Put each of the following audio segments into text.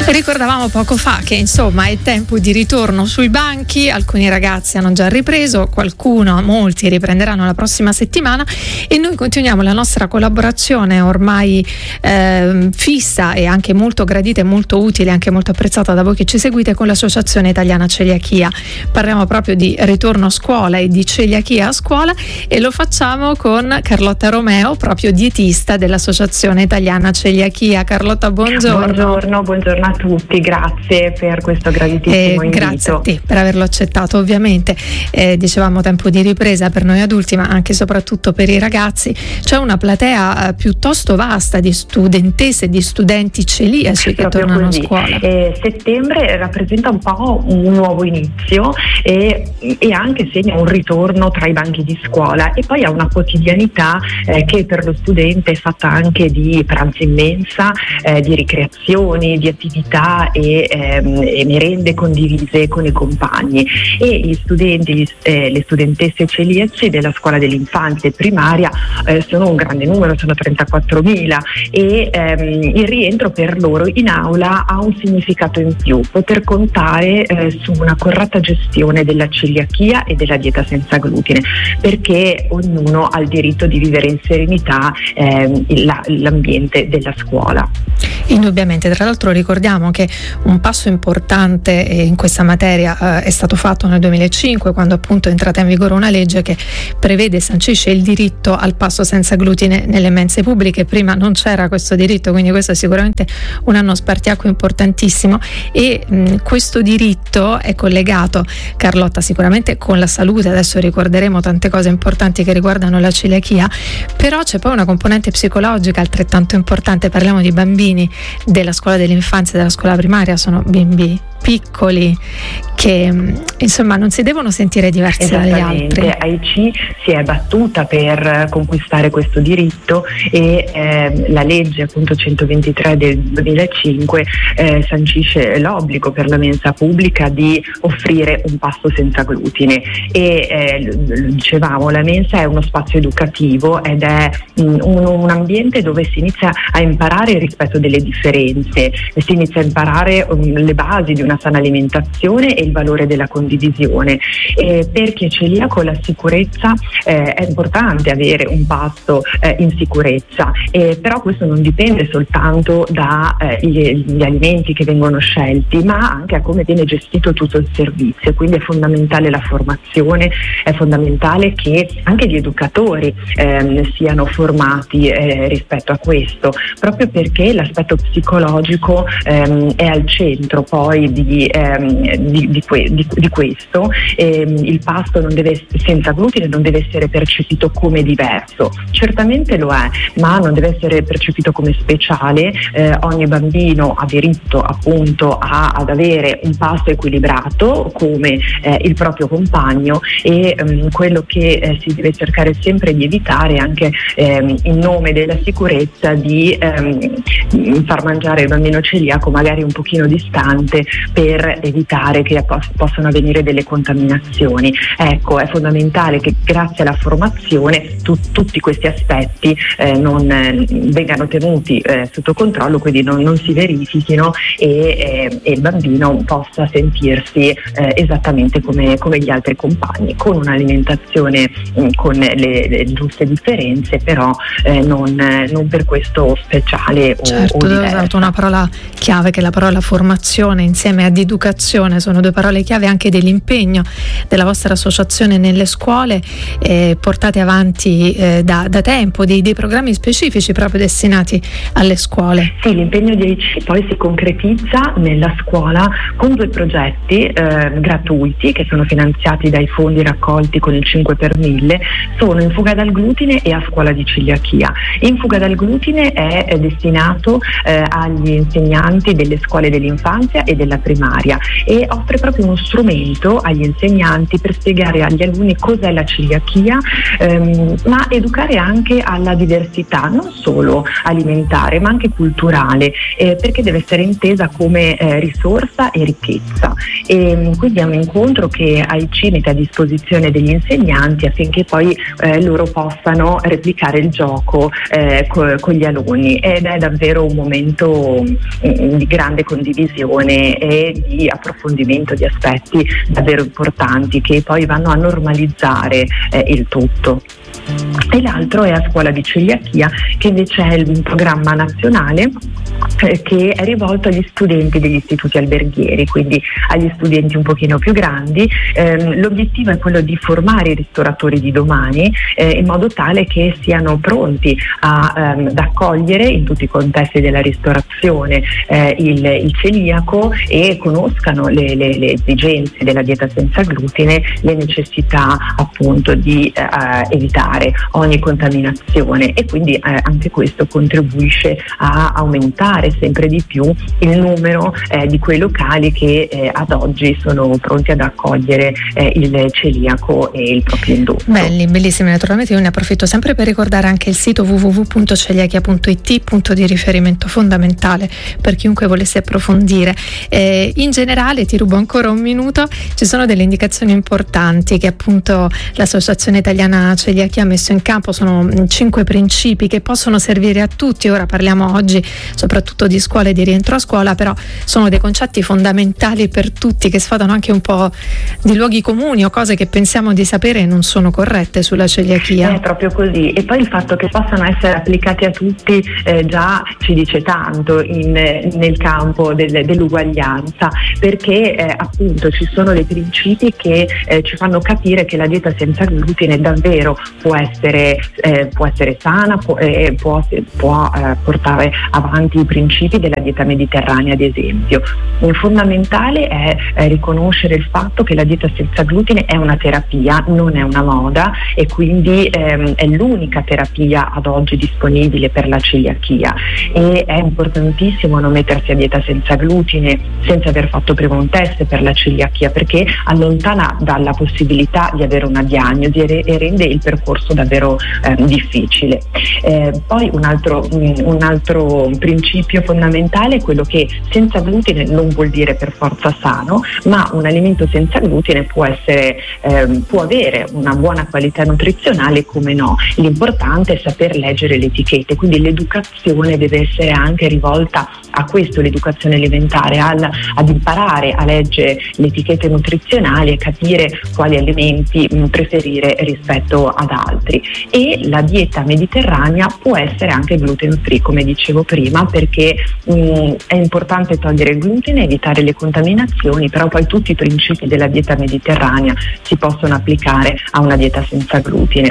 Ricordavamo poco fa che insomma è tempo di ritorno sui banchi, alcuni ragazzi hanno già ripreso, molti riprenderanno la prossima settimana e noi continuiamo la nostra collaborazione ormai fissa e anche molto gradita e molto utile, anche molto apprezzata da voi che ci seguite, con l'Associazione Italiana Celiachia. Parliamo proprio di ritorno a scuola e di celiachia a scuola e lo facciamo con Carlotta Romeo, proprio dietista dell'Associazione Italiana Celiachia. Carlotta, buongiorno. Buongiorno a tutti, grazie per questo graditissimo invito. Grazie a te per averlo accettato, ovviamente. Dicevamo tempo di ripresa per noi adulti, ma anche e soprattutto per i ragazzi. C'è una platea piuttosto vasta di studentesse e di studenti celiaci che tornano a scuola. Settembre rappresenta un po' un nuovo inizio e anche segna un ritorno tra i banchi di scuola, e poi ha una quotidianità che per lo studente è fatta anche di pranzi in mensa, di ricreazioni, di attività e merende condivise con i compagni. E gli studenti, le studentesse celiaci della scuola dell'infanzia e primaria sono un grande numero, sono 34.000, e il rientro per loro in aula ha un significato in più: poter contare su una corretta gestione della celiachia e della dieta senza glutine, perché ognuno ha il diritto di vivere in serenità l'ambiente della scuola. Indubbiamente, tra l'altro ricordiamo che un passo importante in questa materia è stato fatto nel 2005, quando appunto è entrata in vigore una legge che prevede e sancisce il diritto al pasto senza glutine nelle mense pubbliche. Prima non c'era questo diritto, quindi questo è sicuramente un anno spartiacque importantissimo, e questo diritto è collegato, Carlotta, sicuramente con la salute. Adesso ricorderemo tante cose importanti che riguardano la celiachia, però c'è poi una componente psicologica altrettanto importante. Parliamo di bambini della scuola dell'infanzia e della scuola primaria, sono bimbi piccoli che insomma non si devono sentire diversi dagli altri. AIC si è battuta per conquistare questo diritto e la legge appunto 123 del 2005 sancisce l'obbligo per la mensa pubblica di offrire un pasto senza glutine, e dicevamo, la mensa è uno spazio educativo ed è un ambiente dove si inizia a imparare il rispetto delle differenze, si inizia a imparare le basi di una sana alimentazione e il valore della condivisione. Per chi è celiaco la sicurezza è importante, avere un pasto in sicurezza, però questo non dipende soltanto dagli alimenti che vengono scelti, ma anche a come viene gestito tutto il servizio. Quindi è fondamentale la formazione, è fondamentale che anche gli educatori siano formati rispetto a questo, proprio perché l'aspetto psicologico è al centro poi di questo. Il pasto senza glutine non deve essere percepito come diverso, certamente lo è, ma non deve essere percepito come speciale. Ogni bambino ha diritto appunto ad avere un pasto equilibrato come il proprio compagno, e quello che si deve cercare sempre di evitare, anche in nome della sicurezza, di far mangiare il bambino celiaco magari un pochino distante per evitare che possano avvenire delle contaminazioni. Ecco, è fondamentale che grazie alla formazione tutti questi aspetti non vengano tenuti sotto controllo, quindi non si verifichino, e il bambino possa sentirsi esattamente come gli altri compagni, con un'alimentazione con le giuste differenze, però non per questo speciale certo, o diverso. Ho usato una parola chiave, che è la parola formazione, insieme ad educazione. Sono due parole chiave anche dell'impegno della vostra associazione nelle scuole, portate avanti da tempo, dei programmi specifici proprio destinati alle scuole. Sì, l'impegno di AIC poi si concretizza nella scuola con due progetti gratuiti che sono finanziati dai fondi raccolti con il 5 per 1000, sono In fuga dal glutine e A scuola di celiachia. In fuga dal glutine è destinato agli insegnanti delle scuole dell'infanzia e della primaria, e offre proprio uno strumento agli insegnanti per spiegare agli alunni cos'è la celiachia, ma educare anche alla diversità, non solo alimentare ma anche culturale, perché deve essere intesa come risorsa e ricchezza. E quindi è un incontro che AIC mette a disposizione degli insegnanti affinché poi loro possano replicare il gioco con gli alunni, ed è davvero un momento di grande condivisione e di approfondimento di aspetti davvero importanti che poi vanno a normalizzare il tutto. E l'altro è a scuola di celiachia, che invece è un programma nazionale che è rivolto agli studenti degli istituti alberghieri, quindi agli studenti un pochino più grandi. L'obiettivo è quello di formare i ristoratori di domani in modo tale che siano pronti ad accogliere in tutti i contesti della ristorazione il celiaco e conoscano le esigenze della dieta senza glutine, le necessità appunto di evitare ogni contaminazione, e quindi anche questo contribuisce a aumentare sempre di più il numero di quei locali che ad oggi sono pronti ad accogliere il celiaco e il proprio indotto. Bellissimi. Naturalmente io ne approfitto sempre per ricordare anche il sito www.celiachia.it, punto di riferimento fondamentale per chiunque volesse approfondire. In generale, ti rubo ancora un minuto, ci sono delle indicazioni importanti che appunto l'Associazione Italiana Celiachia ha messo in campo. Sono 5 principi che possono servire a tutti. Ora parliamo oggi soprattutto di scuola e di rientro a scuola, però sono dei concetti fondamentali per tutti, che sfadano anche un po' di luoghi comuni o cose che pensiamo di sapere e non sono corrette sulla celiachia. È proprio così, e poi il fatto che possano essere applicati a tutti già ci dice tanto nel campo dell'uguaglianza, perché appunto ci sono dei principi che ci fanno capire che la dieta senza glutine davvero può essere sana, può portare avanti i principi della dieta mediterranea, ad esempio. Fondamentale è riconoscere il fatto che la dieta senza glutine è una terapia, non è una moda, e quindi è l'unica terapia ad oggi disponibile per la celiachia, e è importantissimo non mettersi a dieta senza glutine senza aver fatto prima un test per la celiachia, perché allontana dalla possibilità di avere una diagnosi e rende il percorso davvero difficile. Poi un altro principio fondamentale è quello che senza glutine non vuol dire per forza sano, ma un alimento senza glutine può avere una buona qualità nutrizionale, come no. L'importante è saper leggere le etichette, quindi l'educazione deve essere anche rivolta a questo, l'educazione alimentare, ad imparare a leggere le etichette nutrizionali e capire quali alimenti preferire rispetto ad altri. E la dieta mediterranea può essere anche gluten free, come dicevo prima, perché è importante togliere il glutine, evitare le contaminazioni, però poi tutti i principi della dieta mediterranea si possono applicare a una dieta senza glutine.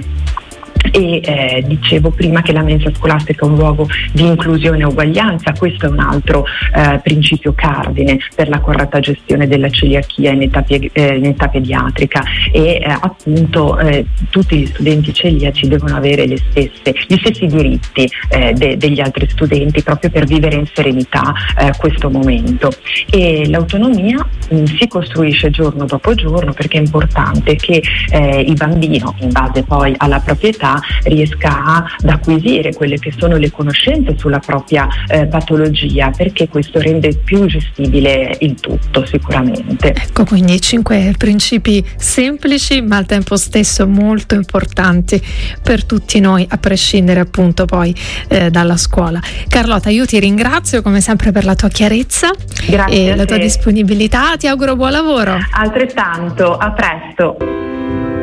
E dicevo prima che la mensa scolastica è un luogo di inclusione e uguaglianza. Questo è un altro principio cardine per la corretta gestione della celiachia in età pediatrica, e appunto tutti gli studenti celiaci devono avere gli stessi diritti degli altri studenti, proprio per vivere in serenità questo momento. E l'autonomia si costruisce giorno dopo giorno, perché è importante che il bambino, in base poi alla propria età, riesca ad acquisire quelle che sono le conoscenze sulla propria patologia, perché questo rende più gestibile il tutto sicuramente. Ecco, quindi 5 principi semplici ma al tempo stesso molto importanti per tutti noi, a prescindere appunto poi dalla scuola. Carlotta, io ti ringrazio come sempre per la tua chiarezza. Grazie e la tua disponibilità. Ti auguro buon lavoro. Altrettanto, a presto.